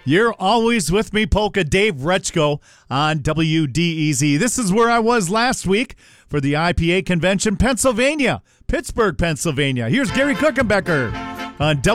You're always with me, Polka. Dave Rechko on WDEZ. This is where I was last week for the IPA convention, Pennsylvania, Pittsburgh, Pennsylvania. Here's Gary Kuchenbecker on